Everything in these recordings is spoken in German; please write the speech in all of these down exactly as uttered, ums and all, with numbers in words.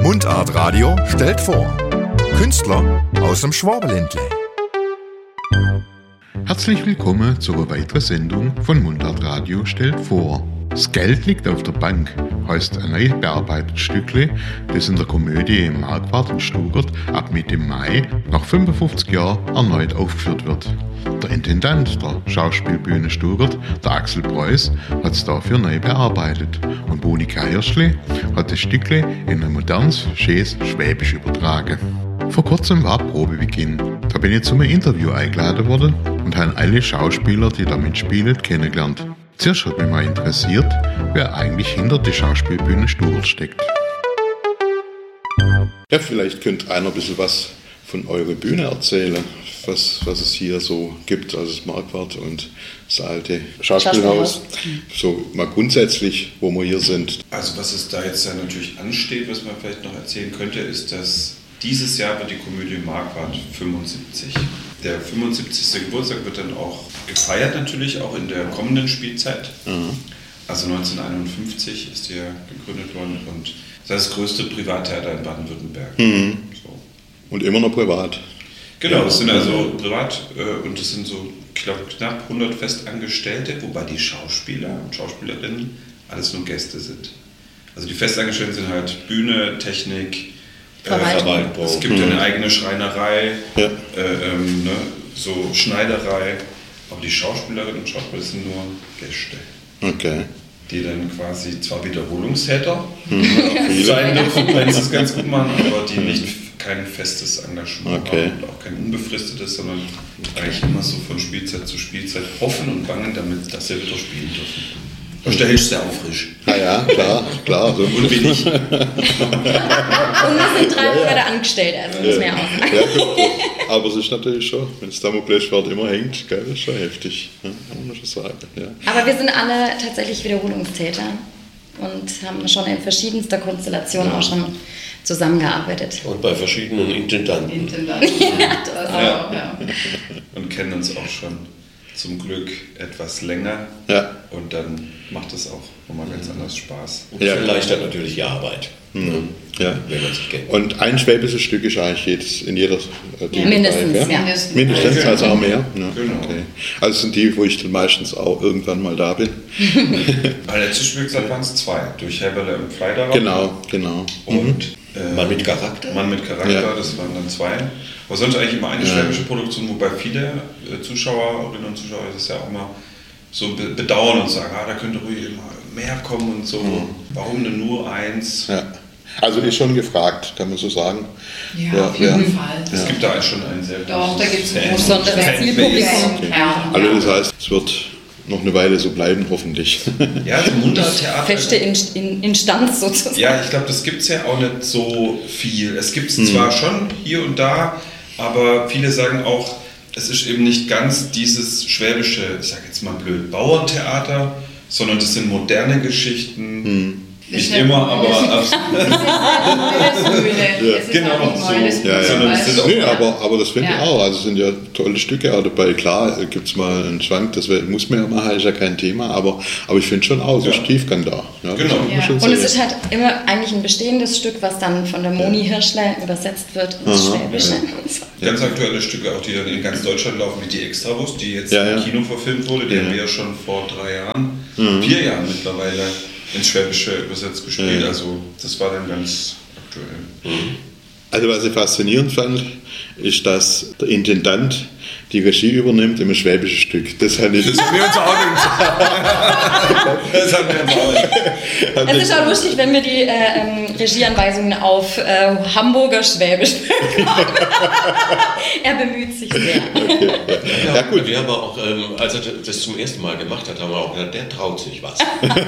Mundart Radio stellt vor. Künstler aus dem Schwabenländle. Herzlich willkommen zu einer weiteren Sendung von Mundart Radio stellt vor. Das Geld liegt auf der Bank heißt ein neu bearbeitetes Stückle, das in der Komödie Marquardt und Stugert ab Mitte Mai nach fünfundfünfzig Jahren erneut aufgeführt wird. Der Intendant der Schauspielbühne Stugert, der Axel Preuß, hat es dafür neu bearbeitet und Monika Hirschle hat das Stückle in ein modernes, schönes Schwäbisch übertragen. Vor kurzem war Probebeginn. Da bin ich zu einem Interview eingeladen worden und habe alle Schauspieler, die da mitspielen, kennengelernt. Zuerst hat mich mal interessiert, wer eigentlich hinter der Schauspielbühne Stugert steckt. Ja, vielleicht könnt einer ein bisschen was von eurer Bühne erzählen, was, was es hier so gibt, also das Marquardt und das alte Schauspielhaus. So mal grundsätzlich, wo wir hier sind. Also was es da jetzt ja natürlich ansteht, was man vielleicht noch erzählen könnte, ist, dass dieses Jahr wird die Komödie Marquardt fünfundsiebzig. Der fünfundsiebzigste Geburtstag wird dann auch gefeiert natürlich, auch in der kommenden Spielzeit. Mhm. Also neunzehnhunderteinundfünfzig ist die gegründet worden und das ist das größte Privattheater in Baden-Württemberg. Mhm. So. Und immer noch privat. Genau, es sind also privat äh, und es sind so, ich glaube, knapp hundert Festangestellte, wobei die Schauspieler und Schauspielerinnen alles nur Gäste sind. Also die Festangestellten sind halt Bühne, Technik, Verwaltung. Äh, es gibt ja eine eigene Schreinerei, ja. äh, ähm, ne, so Schneiderei, aber die Schauspielerinnen und Schauspieler sind nur Gäste. Okay. Die dann quasi zwar Wiederholungstäter mhm. sein dürfen, wenn sie es ganz gut machen, aber die nicht kein festes Engagement okay. haben und auch kein unbefristetes, sondern eigentlich immer so von Spielzeit zu Spielzeit hoffen und bangen, damit dass sie wieder spielen dürfen. Da stellst du ja auch frisch. Ja, ja, klar, klar. So. Und bin ich. Und wir sind drei Monate ja, ja. angestellt, also muss man ja auch sagen. Ja, gut, aber es ist natürlich schon, wenn das Damoklesschwert immer hängt, geil, ist schon heftig. Ja, kann man schon sagen. Ja. Aber wir sind alle tatsächlich Wiederholungstäter und haben schon in verschiedenster Konstellation ja. auch schon zusammengearbeitet. Und bei verschiedenen Intendanten. Intendanten. ja, das ja. auch, ja. Und kennen uns auch schon zum Glück etwas länger. Ja. Und dann macht es auch nochmal ganz anders Spaß. Und ja. erleichtert natürlich die Arbeit. Mhm. Ja. Wenn man sich kennt. Und ein schwäbisches Stück ist eigentlich jedes, in jeder äh, ja, mindestens, ja? ja. Mindestens, ja. also auch mehr. Ja. Genau. Okay. Also sind die, wo ich dann meistens auch irgendwann mal da bin. Bei der Spielzeit waren es zwei, durch Heberle und Pfleiderer. Genau, genau. Und mhm. äh, Mann mit Charakter. Mann mit Charakter, ja. Das waren dann zwei. Aber sonst eigentlich immer eine ja. schwäbische Produktion, wobei viele äh, Zuschauerinnen und Zuschauer das ja auch immer so be- bedauern und sagen, ah, da könnte ruhig immer mehr kommen und so. Mhm. Warum denn nur eins? Ja. Also ist schon gefragt, kann man so sagen. Ja, ja auf jeden ja. Fall. Es ja. gibt da schon einen sehr Doch, da gibt es ein besonderes Zielpublikum. Ja. Also das heißt, es wird noch eine Weile so bleiben, hoffentlich. Ja, das Mundart-Theater. Feste Inst- in- Instanz sozusagen. Ja, ich glaube, das gibt es ja auch nicht so viel. Es gibt es hm. zwar schon hier und da, aber viele sagen auch, es ist eben nicht ganz dieses schwäbische, ich sage jetzt mal blöd, Bauerntheater, sondern das sind moderne Geschichten. Hm. Nicht immer, aber... Es ist eine Bühne. Ja. Es ist genau, so. Ja, ja. Das nee, aber, aber das finde ja. ich auch. Also es sind ja tolle Stücke auch dabei. Klar, gibt es mal einen Schwank, das muss man ja machen, ist ja kein Thema, aber, aber ich finde schon auch, so ja. Tiefgang da. Ja, genau. Ja. Und es ist halt immer eigentlich ein bestehendes Stück, was dann von der Moni Hirschle übersetzt wird ins Aha. Schwäbische. Ja. Ganz aktuelle Stücke, auch die dann in ganz Deutschland laufen, wie die Extrawurst, die jetzt ja, ja. im Kino verfilmt wurde, die ja. haben wir ja schon vor drei Jahren, mhm. vier Jahren mittlerweile ins Schwäbische übersetzt gespielt, ja. Also das war dann ganz aktuell. Also was ich faszinierend fand, ist, dass der Intendant die Regie übernimmt im schwäbischen Stück. Das, hat ich das haben wir uns auch nicht. Das haben wir uns auch nicht. Es ist auch lustig, wenn wir die äh, ähm, Regieanweisungen auf äh, Hamburger Schwäbisch bekommen. Er bemüht sich sehr. Okay, ja. Ja, gut. Wir haben auch, ähm, als er das zum ersten Mal gemacht hat, haben wir auch gedacht, der traut sich was.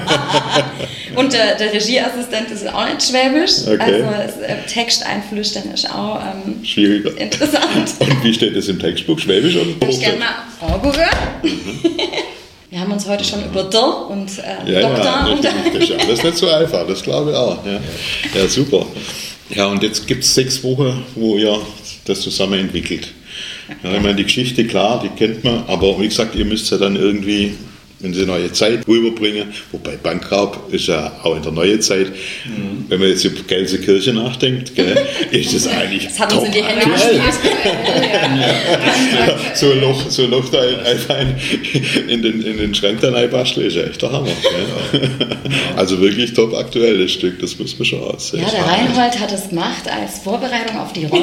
Und äh, der Regieassistent ist auch nicht schwäbisch. Okay. Also äh, Text einflüstern ist auch ähm, schwieriger. Interessant. Und wie steht das im Textbuch? Schwäbisch oder Hochdeutsch? Ich gerne mal angucken. Wir haben uns heute schon über der und äh, ja, Doktor ja, und das ist ja alles nicht so einfach, das glaube ich auch. Ja, ja super. Ja, und jetzt gibt es sechs Wochen, wo ihr das zusammen entwickelt. Ja, ich meine, die Geschichte, klar, die kennt man, aber wie gesagt, ihr müsst ja dann irgendwie wenn sie eine neue Zeit rüberbringen, wobei Bankraub ist ja auch in der neuen Zeit, mhm. wenn man jetzt über Gelsenkirchen nachdenkt, gell, ist das eigentlich das hat top uns in die Hände aktuell. gespielt. so ein Loch, so ein Loch da einfach in den, in den Schrank da reinbasteln, ist ja echt der Hammer. Gell? Also wirklich top aktuell, das Stück, das muss man schon aussehen. Ja, der Reinhold hat es gemacht als Vorbereitung auf die Rolle.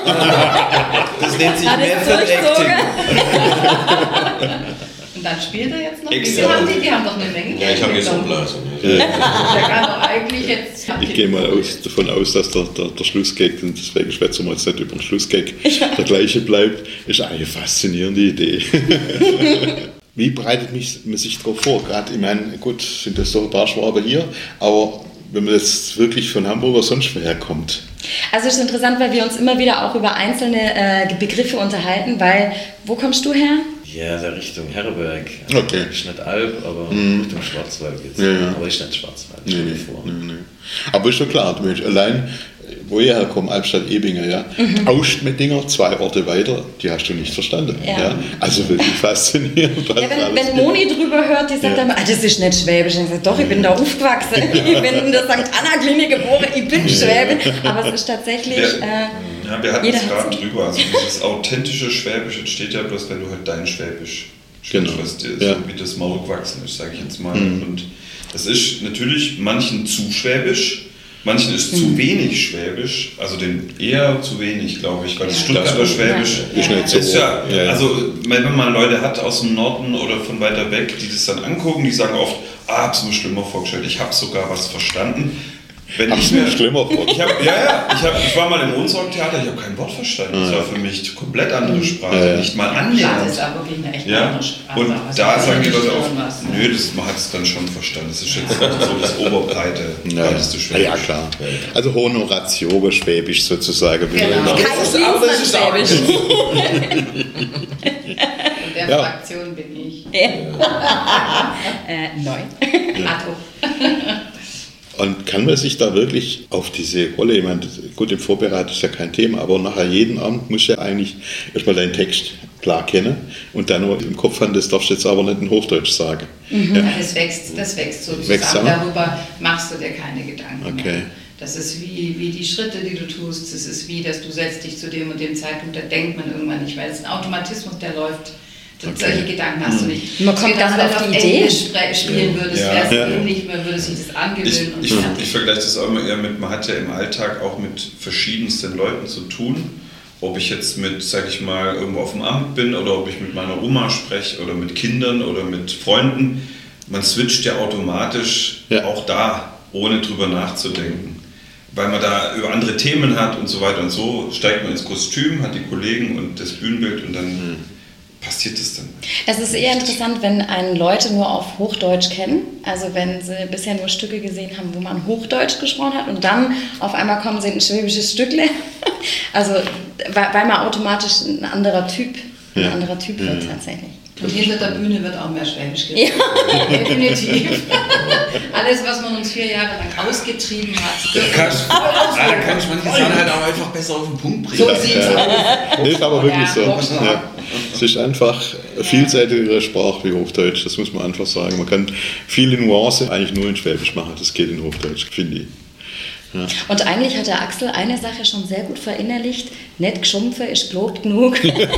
Das nennt sich Hat es Method durchzogen. Acting. Und dann spielt er jetzt noch. Wie Extra. viel haben die? Die haben doch eine Menge. Ja, ich habe jetzt bekommen. Umblasung. Ja. Der kann doch eigentlich jetzt. Ich gehe mal aus, davon aus, dass der, der, der Schlussgag, und deswegen schwätzen wir jetzt nicht über den Schlussgag, der gleiche bleibt, ist eine faszinierende Idee. Wie bereitet man sich darauf vor? Gerade, ich meine, gut, sind das doch ein paar Schwaben hier, aber wenn man jetzt wirklich von Hamburg oder sonst woher kommt. Also es ist interessant, weil wir uns immer wieder auch über einzelne äh, Begriffe unterhalten, weil, wo kommst du her? Ja, der Richtung Herberg. Okay. Ist nicht Alp, aber Mhm. Richtung Schwarzwald geht's. Ja, ja. Aber ist nicht Schwarzwald, Nee, stell nee, dir vor. nee, nee. Aber ist schon klar, du Mensch, allein, wo ihr herkommt, Albstadt-Ebinger, ja, mhm. Austmettinger, zwei Orte weiter, die hast du nicht verstanden. Ja. Ja. Also wirklich faszinierend. Was Ja, wenn, alles wenn gibt. Moni drüber hört, die sagt Ja. dann, ah, das ist nicht Schwäbisch. Und ich sage, doch, ich bin da aufgewachsen. Ich bin in der Sankt Anna-Klinik geboren, ich bin Schwäbin. Aber es ist tatsächlich... Ja. Äh, Ja, wir hatten Jeder es hat gerade so. drüber. Also dieses authentische Schwäbisch entsteht ja bloß, wenn du halt dein Schwäbisch sprichst, Genau. was dir Ja. so wie das Maul gewachsen ist, sage ich jetzt mal. Mhm. Und das ist natürlich manchen zu schwäbisch, manchen ist zu wenig Schwäbisch, also dem eher zu wenig, glaube ich, weil das Stuttgarter Das- Schwäbisch Ja. Ist nicht so. ist ja, Ja, ja. also wenn man Leute hat aus dem Norden oder von weiter weg, die das dann angucken, die sagen oft, ah, hab's mir schlimmer vorgestellt, ich habe sogar was verstanden. Wenn Hab's ich mir mir schlimmer vorgestellt. Ich hab, ja, ja, ich, hab, ich war mal im Ohnsorg-Theater, ich habe kein Wort verstanden. Das war für mich eine komplett andere Sprache, Ja, ja. nicht mal Ja, das annähernd. ist aber wirklich eine echt Ja, andere Sprache. und Also da das sagen die ist Leute schon auch, was, ne? nö, das, man hat es dann schon verstanden. Das ist jetzt nicht so das oberbreite, Ja, breiteste ja, Schwäbisch. ja, klar. Also Honoratioge Schwäbisch sozusagen. wie Genau. man- kein Fließband Schwäbisch. In der Ja. Fraktion bin ich. äh, neu. Atto. Und kann man sich da wirklich auf diese Rolle, ich meine, gut, im Vorbereitung ist ja kein Thema, aber nachher jeden Abend musst du ja eigentlich erstmal deinen Text klar kennen und dann nur im Kopf haben, das darfst du jetzt aber nicht in Hochdeutsch sagen. Ja, das wächst, das wächst so Wächst zusammen. auch? Darüber machst du dir keine Gedanken Okay. mehr. Das ist wie, wie die Schritte, die du tust. Das ist wie, dass du setzt dich zu dem und dem Zeitpunkt, da denkt man irgendwann nicht, weil es ist ein Automatismus, der läuft. Okay. Solche Gedanken hast du nicht. Man kommt Wenn gar nicht du auf die auf Idee. Englisch spre- spielen würdest, Ja. wäre es Ja. ähnlich, man würde sich das Ich, angewöhnen und ich, fertig. ich vergleiche das auch immer eher mit, man hat ja im Alltag auch mit verschiedensten Leuten zu tun. Ob ich jetzt mit, sag ich mal, irgendwo auf dem Amt bin oder ob ich mit meiner Oma spreche oder mit Kindern oder mit Freunden. Man switcht ja automatisch Ja. auch da, ohne drüber nachzudenken. Weil man da über andere Themen hat und so weiter und so, steigt man ins Kostüm, hat die Kollegen und das Bühnenbild und dann Mhm. passiert es dann. Es ist eher interessant, wenn einen Leute nur auf Hochdeutsch kennen, also wenn sie bisher nur Stücke gesehen haben, wo man Hochdeutsch gesprochen hat und dann auf einmal kommen sie in ein schwäbisches Stückle, also weil, weil man automatisch ein anderer Typ, ein Ja. anderer Typ wird tatsächlich. Und hinter der Bühne wird auch mehr Schwäbisch geredet. Definitiv. Alles, was man uns vier Jahre lang ausgetrieben hat. Da kann ich, ah, da kann ich manche Sachen halt auch einfach besser auf den Punkt bringen. So sieht's aus. Nee, ist aber wirklich so. Ja, Rockstar. Ja. Es ist einfach eine vielseitigere Sprache wie Hochdeutsch, das muss man einfach sagen. Man kann viele Nuancen eigentlich nur in Schwäbisch machen, das geht in Hochdeutsch, finde ich. Ja. Und eigentlich hat der Axel eine Sache schon sehr gut verinnerlicht, nicht geschumpfe ist gelobt genug.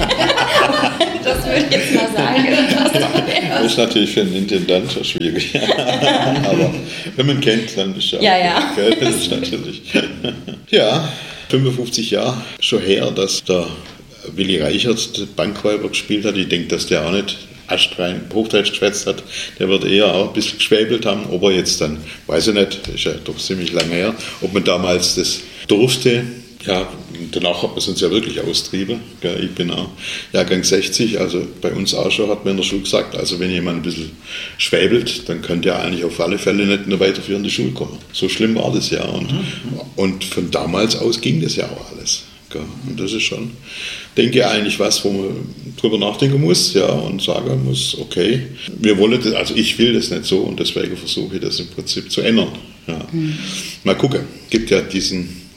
Das würde ich jetzt mal sagen. Das ist natürlich für einen Intendant schon schwierig. Aber wenn man kennt, dann ist es Ja, ja. Gell? Das ist natürlich. Ja, fünfundfünfzig Jahre schon her, dass der Willi Reichert den Bankräuber gespielt hat. Ich denke, dass der auch nicht astrein Hochdeutsch geschwätzt hat. Der wird eher auch ein bisschen geschwäbelt haben. Ob er jetzt dann, weiß ich nicht, ist ja doch ziemlich lange her, ob man damals das durfte. Ja, danach hat man es uns ja wirklich austrieben. Ich bin auch Jahrgang sechzig, also bei uns auch schon, hat man in der Schule gesagt, also wenn jemand ein bisschen schwäbelt, dann könnte er eigentlich auf alle Fälle nicht in eine weiterführende Schule kommen. So schlimm war das ja. Und, und von damals aus ging das ja auch alles. Und das ist schon, denke ich, eigentlich was, wo man drüber nachdenken muss, ja, und sagen muss, okay, wir wollen das, also ich will das nicht so und deswegen versuche ich das im Prinzip zu ändern. Ja. Mhm. Mal gucken, gibt ja diesen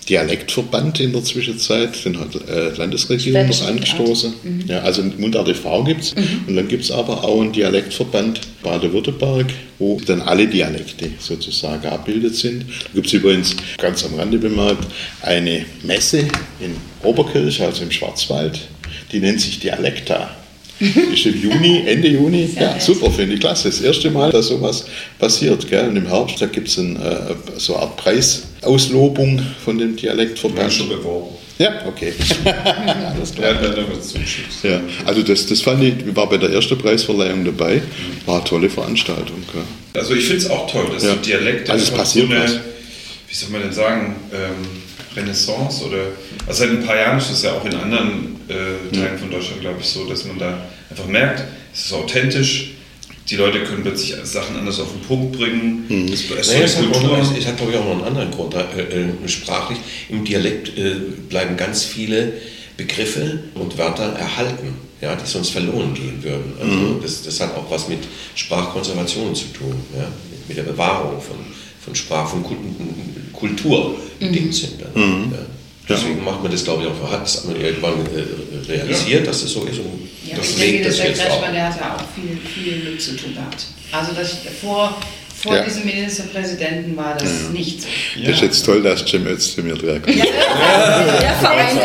Dialektverband in der Zwischenzeit, den hat äh, Landesregierung noch angestoßen. Mhm. Ja, also Mundart e V gibt es. Mhm. Und dann gibt es aber auch einen Dialektverband Baden-Württemberg, wo dann alle Dialekte sozusagen abgebildet sind. Da gibt es übrigens, ganz am Rande bemerkt, eine Messe in Oberkirch, also im Schwarzwald, die nennt sich Dialekta. Ist im Juni, Ende Juni. Ja, super, finde ich klasse. Das erste Mal, dass sowas passiert. Gell? Und im Herbst, da gibt es ein, äh, so eine Art Preisauslobung von dem Dialektverband. Ja, schon beworben. Ja, okay. Alles klar. Ja, dann wird es zugeschickt. Ja, also das, das fand ich, ich war bei der ersten Preisverleihung dabei. War eine tolle Veranstaltung. Gell? Also ich finde es auch toll, dass ja. so Dialekte also es passiert so eine, was. wie soll man denn sagen, ähm, Renaissance oder, also seit ein paar Jahren ist das ja auch in anderen äh, Teilen von Deutschland, glaube ich, so, dass man da einfach merkt, es ist authentisch, die Leute können plötzlich Sachen anders auf den Punkt bringen. Mhm. Das, das, naja, es, hat noch, es hat, glaube ich, auch noch einen anderen Grund. Äh, äh, sprachlich, im Dialekt äh, bleiben ganz viele Begriffe und Wörter erhalten, ja, die sonst verloren gehen würden. Also mhm. das, das hat auch was mit Sprachkonservation zu tun, ja, mit, mit der Bewahrung von, von Sprach, von Kultur in dem Sinn. Mhm. Ja. Deswegen macht man das, glaube ich, auch, hat es irgendwann äh, realisiert, ja. dass das so ist. Und ja, das ich denke, das der jetzt Kretschmann, der hat ja auch viel, viel mit zu tun gehabt. Also das, vor, vor ja. diesem Ministerpräsidenten war das ja. nicht so. Ja. Das ist jetzt toll, dass Cem Özdemir dran kommt. Ja, der Verein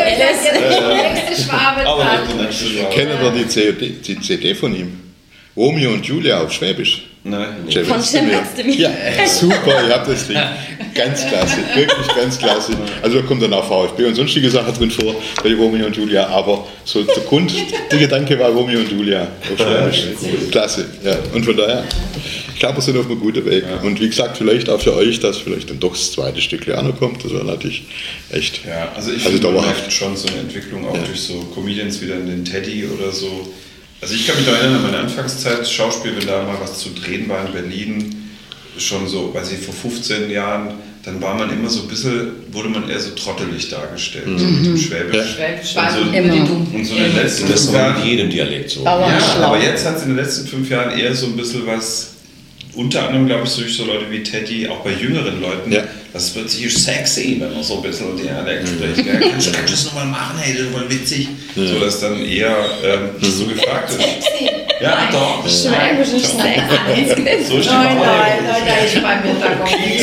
der nächste Schwabe. Kennen wir die C D, die C D von ihm? Romeo und Julia auf Schwäbisch. Nein. Cem Von Cem Özdemir. Ja, super, ich habe das Ding. Ganz klasse, wirklich ganz klasse. Also da kommt dann auch V F B und sonstige Sachen drin vor bei Romeo und Julia, aber so der Grund, der Gedanke war Romeo und Julia auf Schwäbisch. Klasse, ja. Und von daher, ich glaube, wir sind auf einem guten Weg. Ja. Und wie gesagt, vielleicht auch für euch, dass vielleicht dann doch das zweite Stückchen auch noch kommt. Das wäre natürlich echt. Ja, also ich also finde, man merkt schon so eine Entwicklung auch ja. durch so Comedians wie dann den Teddy oder so. Also ich kann mich noch erinnern an meine Anfangszeit, Schauspiel, wenn da mal was zu drehen war in Berlin, schon so, weiß ich, vor fünfzehn Jahren, dann war man immer so ein bisschen, wurde man eher so trottelig dargestellt, mhm. mit dem Schwäbisch. Ja. Schwäbisch war so, immer. Und so in den letzten das fünf war in Jahren, jedem Dialekt so. Ja, aber jetzt hat es in den letzten fünf Jahren eher so ein bisschen was, unter anderem, glaube ich, durch so Leute wie Teddy, auch bei jüngeren Leuten, ja. das ist plötzlich sexy, wenn man so ein bisschen Dialekt spricht. Ja, kannst du das nochmal machen, hey, das ist voll witzig. Ja. So, dass dann eher ähm, das so gefragt ist. Ja, doch. Schwäbisch ist sexy. So ist die Nein, Wahrnehmung. nein, nein, da ist beim Mittag okay.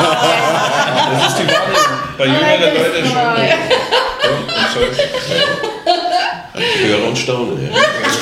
Das ist die Wahrnehmung. Bei jüngeren Leuten schon. Ich höre und staune. Ja.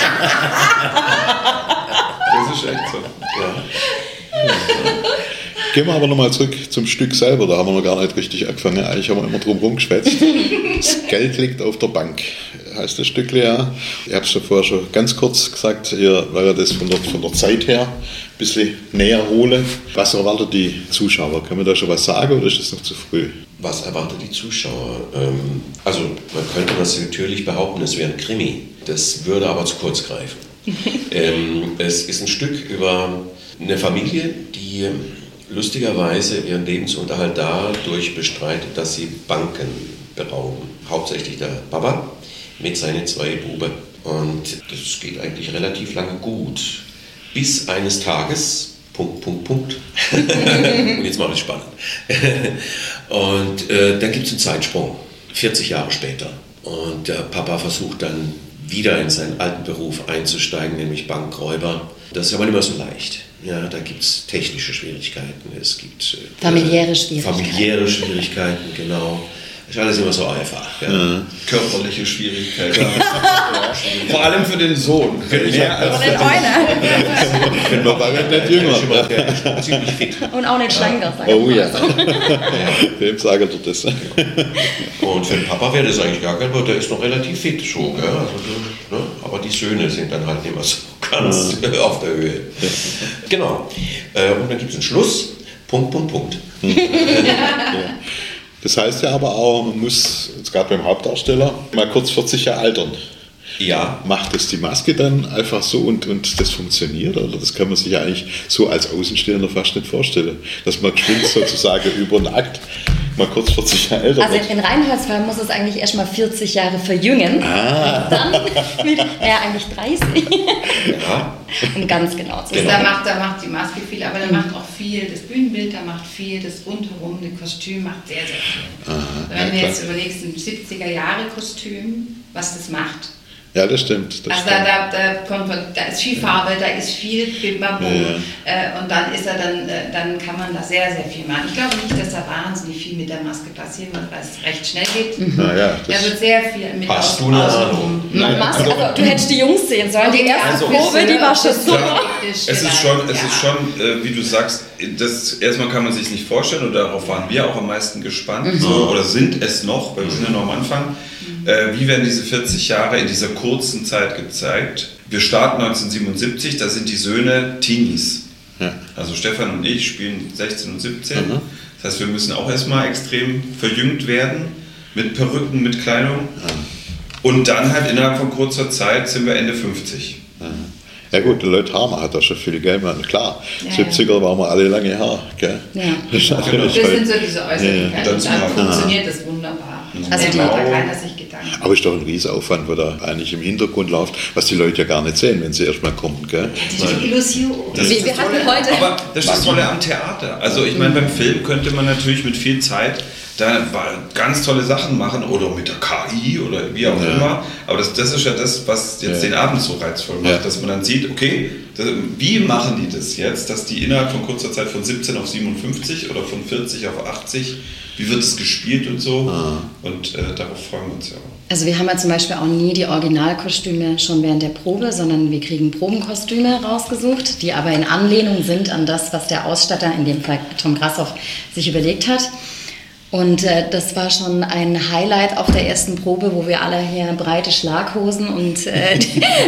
Das ist echt so. Ja. Gehen wir aber nochmal zurück zum Stück selber, da haben wir noch gar nicht richtig angefangen. Eigentlich haben wir immer drum rumgeschwätzt. Das Geld liegt auf der Bank, heißt das Stück ja. Ich habe es schon vorher schon ganz kurz gesagt, ihr werdet das von der, von der Zeit her ein bisschen näher holen. Was erwartet die Zuschauer? Kann man da schon was sagen oder ist das noch zu früh? Was erwartet die Zuschauer? Also man könnte das natürlich behaupten, es wäre ein Krimi. Das würde aber zu kurz greifen. ähm, es ist ein Stück über eine Familie, die lustigerweise ihren Lebensunterhalt dadurch bestreitet, dass sie Banken berauben. Hauptsächlich der Papa mit seinen zwei Buben. Und das geht eigentlich relativ lange gut. Bis eines Tages, Punkt, Punkt, Punkt. Und jetzt mache ich es spannend. Und äh, dann gibt es einen Zeitsprung, vierzig Jahre später. Und der Papa versucht dann wieder in seinen alten Beruf einzusteigen, nämlich Bankräuber. Das ist aber nicht mehr so leicht. Ja, da gibt es technische Schwierigkeiten, es gibt äh, familiäre Schwierigkeiten. Familiäre Schwierigkeiten, genau. Ist alles immer so einfach. Ja. Ja. Körperliche Schwierigkeiten. Ja. Vor allem für den Sohn. Mehr als für den Euler. Man war nicht jünger. Ziemlich fit. Und auch nicht schlanker, sag Oh ich ja. mal so. Wem sagt er das? Und für den Papa wäre das eigentlich gar kein Problem. Der ist noch relativ fit schon. Gell? Also, ne? Aber die Söhne sind dann halt nicht mehr so ganz ja. auf der Höhe. Genau. Und dann gibt es einen Schluss. Punkt, Punkt, Punkt. Ja. Das heißt ja aber auch, man muss, jetzt gerade beim Hauptdarsteller, mal kurz vierzig Jahre altern. Ja. Macht das die Maske dann einfach so und, und das funktioniert? Oder das kann man sich ja eigentlich so als Außenstehender fast nicht vorstellen. Dass man geschwind sozusagen über den Akt mal kurz vierzig Jahre älter Also wird. in Reinholdsfall muss es eigentlich erst mal vierzig Jahre verjüngen. Ah. Dann, naja, eigentlich dreißig. Ja. Um ganz genau zu Also sein. da macht, da macht die Maske viel, aber da macht auch viel, das Bühnenbild, da macht viel, das Rundherum, das Kostüm macht sehr, sehr viel. Aha, Wenn ja, du klar. jetzt überlegst, ein siebziger-Jahre-Kostüm, was das macht. Ja, das stimmt. Das Also stimmt. da, da, da, kommt, da ist viel Farbe, da ist viel Bimbabum Ja. äh, und dann ist er dann, äh, dann kann man da sehr, sehr viel machen. Ich glaube nicht, dass da wahnsinnig viel mit der Maske passieren wird, weil es recht schnell geht. Na ja, Da das, wird sehr viel mit Hast aus- du eine außenrum. Ahnung? Ma- Maske, also, du hättest die Jungs sehen sollen. Die erste Also- Probe, die war schon super. Klar, Hektisch es ist vielleicht, schon, es ja. ist schon äh, wie du sagst, das, erstmal kann man sich nicht vorstellen und darauf waren wir auch am meisten gespannt so, oder sind es noch, weil wir sind ja noch am Anfang. Äh, wie werden diese vierzig Jahre in dieser kurzen Zeit gezeigt? Wir starten neunzehnhundertsiebenundsiebzig, da sind die Söhne Teenies. Ja. Also Stefan und ich spielen sechzehn und siebzehn. Mhm. Das heißt, wir müssen auch erstmal extrem verjüngt werden mit Perücken, mit Kleidung. Und dann halt innerhalb von kurzer Zeit sind wir Ende fünfzig. ja gut, der Leute Harmer hat da schon viel Geld. Man, klar, Ja, ja. siebziger waren wir alle lange Haar. Gell? Ja. Das ist natürlich Das heute- sind so diese Äußerlichkeiten. Ja, ja. Und dann funktioniert das wunderbar. Also Also die- macht da keiner sich Gedanken. Aber ist doch ein Riesenaufwand, wo da eigentlich im Hintergrund läuft, was die Leute ja gar nicht sehen, wenn sie erstmal kommen. Gell? Die Illusion. Das Wir- ist wir das hatten Tolle, heute- aber das ist das Tolle am Theater. Also ich meine, beim Film könnte man natürlich mit viel Zeit da ganz tolle Sachen machen oder mit der K I oder wie auch Ja. immer. Aber das, das ist ja das, was jetzt Ja. den Abend so reizvoll macht, Ja. dass man dann sieht, okay, das, wie machen die das jetzt, dass die innerhalb von kurzer Zeit von siebzehn auf siebenundfünfzig oder von vierzig auf achtzig, wie wird es gespielt und so. Ah. Und äh, darauf freuen wir uns ja auch. Also wir haben ja zum Beispiel auch nie die Originalkostüme schon während der Probe, sondern wir kriegen Probenkostüme rausgesucht, die aber in Anlehnung sind an das, was der Ausstatter, in dem Fall Tom Grashoff, sich überlegt hat. Und äh, das war schon ein Highlight auf der ersten Probe, wo wir alle hier breite Schlaghosen und äh,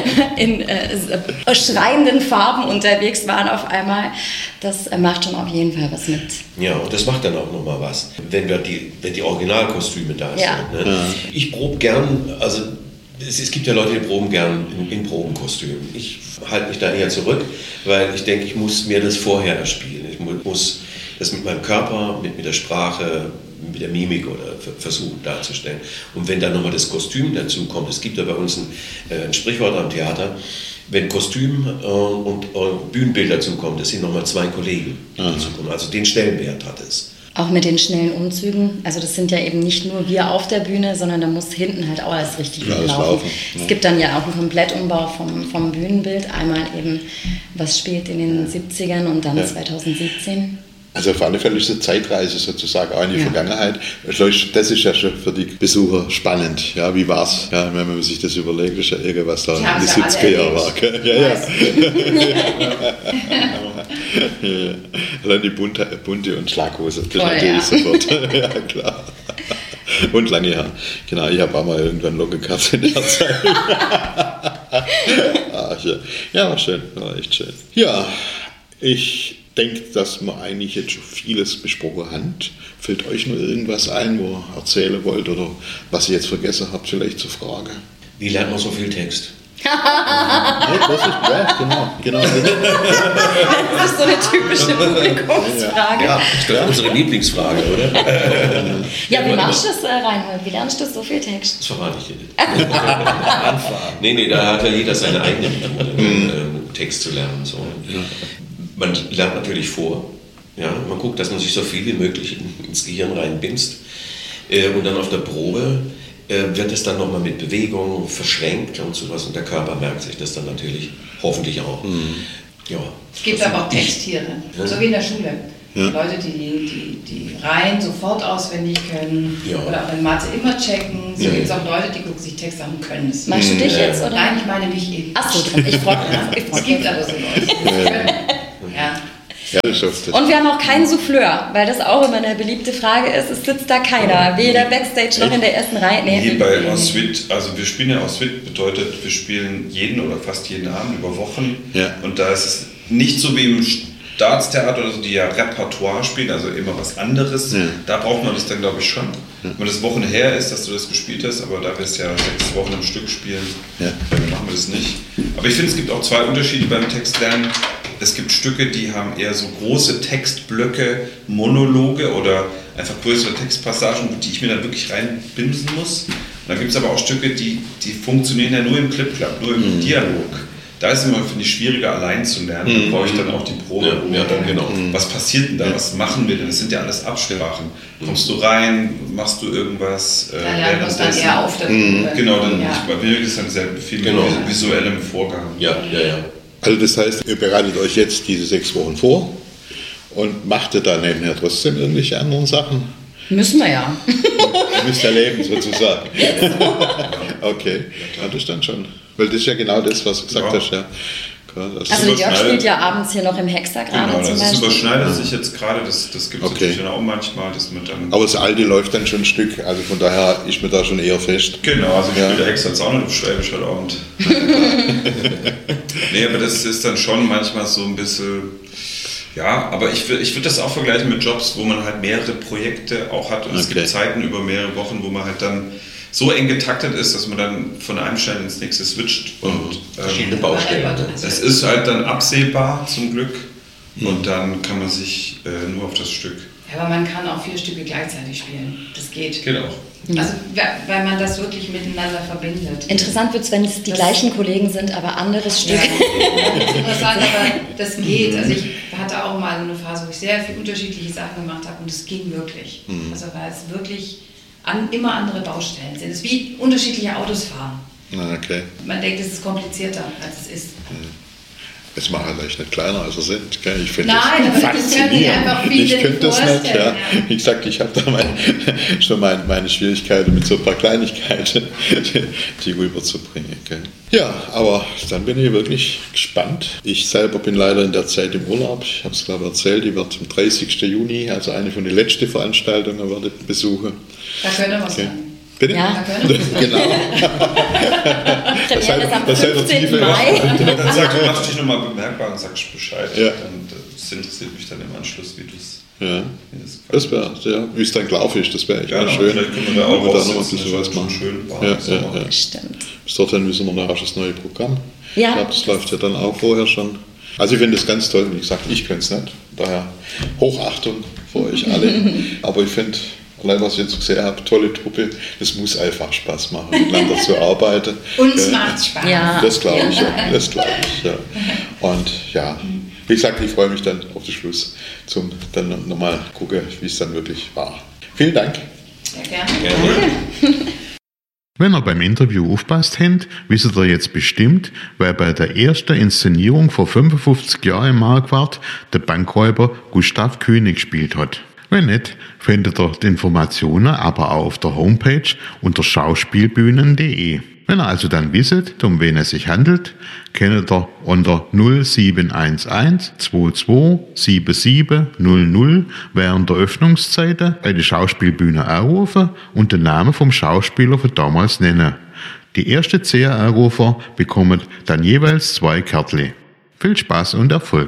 in äh, schreienden Farben unterwegs waren auf einmal. Das äh, macht schon auf jeden Fall was mit. Ja, und das macht dann auch nochmal was, wenn, wir die, wenn die Originalkostüme da Ja. sind. Ne? Ich probe gern, also es, es gibt ja Leute, die proben gern in, in Probenkostümen. Ich halte mich da eher zurück, weil ich denke, ich muss mir das vorher erspielen. Ich mu- muss das mit meinem Körper, mit, mit der Sprache, mit der Mimik oder ver- versuchen darzustellen. Und wenn dann nochmal das Kostüm dazu kommt, es gibt ja bei uns ein, äh, ein Sprichwort am Theater, wenn Kostüm äh, und äh, Bühnenbild dazu kommt, das sind nochmal zwei Kollegen, die dazu kommen. Also den Stellenwert hat es. Auch mit den schnellen Umzügen. Also das sind ja eben nicht nur wir auf der Bühne, sondern da muss hinten halt auch alles richtig Ja, gut alles laufen. laufen, ja. Es gibt dann ja auch einen Komplettumbau vom, vom Bühnenbild. Einmal eben, was spielt in den siebzigern und dann Ja. zweitausendsiebzehn. Also auf alle Fälle ist eine Zeitreise sozusagen auch in die Ja. Vergangenheit. Das ist ja schon für die Besucher spannend. Ja, wie war's? Ja, wenn man sich das überlegt, ist ja irgendwas da Die in haben's die ja alle siebziger Jahre war. erlebt. gell? Ja, ja. Meistens. ja. Allein die bunte, bunte und Schlaghose, das Voll, natürlich ja. sofort. Ja, klar. Und lange Haare. Genau, ich habe auch mal irgendwann Locken gehabt in der Zeit. Ach, ja. ja, war schön, war echt schön. Ja, ich denke, dass wir eigentlich jetzt schon vieles besprochen haben. Fällt euch noch irgendwas ein, wo ihr erzählen wollt oder was ihr jetzt vergessen habt, vielleicht zur Frage? Wie lernt man so viel Text? Nee, das ist, ja, genau, genau. Das ist so eine typische Publikumsfrage. Ja, ist doch unsere Lieblingsfrage, oder? Ja, wie machst du das, äh, Reinhold? Wie lernst du so viel Text? Das verrate ich dir nicht. nee, nee, da hat ja jeder seine eigene Methode, ähm, Text zu lernen. So. Man lernt natürlich vor. Ja? Man guckt, dass man sich so viel wie möglich in, ins Gehirn reinbinst. Äh, und dann auf der Probe äh, wird es dann nochmal mit Bewegung verschränkt und sowas. Und der Körper merkt sich das dann natürlich hoffentlich auch. Ja. Es gibt aber auch Texttiere, so wie in der Schule. Ja. Leute, die, die, die Reihen sofort auswendig können Ja. oder auch in Mathe immer checken. So Ja. gibt es auch Leute, die gucken sich Text an und können es. Machst du dich Ja. jetzt, oder? Nein, ich meine mich eben. Ach so, ich freue mich. Ich freu Es gibt mich. aber so Leute, die das können. Ja. Ja, das ist oft das. Und wir haben auch keinen Souffleur, weil das auch immer eine beliebte Frage ist. Es sitzt da keiner, weder Backstage noch in der ersten Reihe. Nee. Hier bei Ensuite, also wir spielen ja Ensuite, bedeutet, wir spielen jeden oder fast jeden Abend über Wochen. Ja. Und da ist es nicht so wie im Staatstheater oder so, die ja Repertoire spielen, also immer was anderes. Ja. Da braucht man das dann, glaube ich, schon. Wenn das Wochen her ist, dass du das gespielt hast, aber da wir es ja sechs Wochen am Stück spielen, Ja. dann machen wir das nicht. Aber ich finde, es gibt auch zwei Unterschiede beim Textlernen. Es gibt Stücke, die haben eher so große Textblöcke, Monologe oder einfach größere Textpassagen, die ich mir dann wirklich reinbimsen muss. Und dann gibt es aber auch Stücke, die, die funktionieren ja nur im Clip-Clap, nur im mhm. Dialog. Da ist es immer, finde ich, schwieriger allein zu lernen. Da brauche ich dann auch die Probe. Ja, ja, dann, genau. Was passiert denn da? Was machen wir denn? Das sind ja alles Absprachen. Kommst du rein? Machst du irgendwas? Da äh, lernt man dann eher auf der Probe. Genau, dann ja. ich, bei mir ist dann sehr viel genau. mit visuellem Vorgang. Ja, ja, ja. Also das heißt, ihr bereitet euch jetzt diese sechs Wochen vor und macht ihr da nebenher trotzdem irgendwelche anderen Sachen? Müssen wir ja. Ihr müsst ja leben, sozusagen. Okay, ja, das dann schon. Weil das ist ja genau das, was du gesagt ja. hast. Ja. Das also Jörg spielt ja abends hier noch im Hexer gerade genau, zum das Beispiel. überschneidet sich jetzt gerade, das, das gibt es okay. natürlich auch manchmal. Das mit dann aber das Alte läuft dann schon ein Stück, also von daher ist mir da schon eher fest. Genau, also ich ja. spiele Hexer jetzt auch noch auf Schwäbisch heute Abend. Nee, aber das ist dann schon manchmal so ein bisschen... Ja, aber ich, ich würde das auch vergleichen mit Jobs, wo man halt mehrere Projekte auch hat und okay. es gibt Zeiten über mehrere Wochen, wo man halt dann so eng getaktet ist, dass man dann von einem Stein ins nächste switcht und ähm, verschiedene Baustellen. Es ist halt dann absehbar zum Glück mhm. und dann kann man sich äh, nur auf das Stück. Ja, aber man kann auch vier Stücke gleichzeitig spielen. Das geht. Geht auch. Also, weil man das wirklich miteinander verbindet. Interessant wird es, wenn es die das gleichen Kollegen sind, aber anderes Stück. Ja, das ist interessant, aber das geht. Also ich hatte auch mal so eine Phase, wo ich sehr viele unterschiedliche Sachen gemacht habe und es ging wirklich. Mhm. Also weil es wirklich an, immer andere Baustellen sind. Es ist wie unterschiedliche Autos fahren. Okay. Man denkt, es ist komplizierter, als es ist. Mhm. Es macht halt echt nicht kleiner, als er sind. Gell? Ich finde Nein, das aber das können sich einfach viele ich könnte das nicht. Ja. Ja. Wie gesagt, ich habe da mein, schon mein, meine Schwierigkeiten mit so ein paar Kleinigkeiten, die rüberzubringen. Gell? Ja, aber dann bin ich wirklich gespannt. Ich selber bin leider in der Zeit im Urlaub. Ich habe es glaube ich erzählt, ich werde am dreißigsten Juni, also eine von den letzten Veranstaltungen, werde ich besuchen. Da können wir was okay. sagen. Bitte? Ja, genau. Das ist am fünfzehnten Mai. Dann sag, machst dich nochmal bemerkbar und sagst Bescheid. Ja. Und das interessiert mich dann im Anschluss, wie du es. Ja, das wäre, ja, wie es dann gelaufen ist, das wäre echt ja, mal schön. Vielleicht können wir da auch da noch noch ein bisschen was machen. Schön ja, ja, ja. Stimmt. Bis dorthin müssen wir nachher das neue Programm. Ja. Ich glaube, das läuft ja dann auch vorher schon. Also ich finde das ganz toll. Wie gesagt, ich könnte es nicht. Daher Hochachtung für euch alle. Aber ich finde, allein was ich jetzt gesehen habe, tolle Truppe, das muss einfach Spaß machen, miteinander zu arbeiten. Uns ja, macht Spaß. Ja. Das glaube ich, ja. Das glaube ich, ja. Und ja, wie gesagt, ich freue mich dann auf den Schluss, zum dann nochmal gucken, wie es dann wirklich war. Vielen Dank. Sehr gerne. Gerne. Wenn ihr beim Interview aufpasst habt, wisst ihr jetzt bestimmt, wer bei der ersten Inszenierung vor fünfundfünfzig Jahren im Marquardt der Bankräuber Gustav König gespielt hat. Wenn nicht, findet ihr die Informationen aber auch auf der Homepage unter schauspielbühnen punkt de. Wenn ihr also dann wisst, um wen es sich handelt, könnt ihr unter null sieben eins eins zwei zwei sieben sieben null null während der Öffnungszeiten bei der Schauspielbühne anrufen und den Namen vom Schauspieler von damals nennen. Die ersten zehn Anrufer bekommen dann jeweils zwei Kärtchen. Viel Spaß und Erfolg!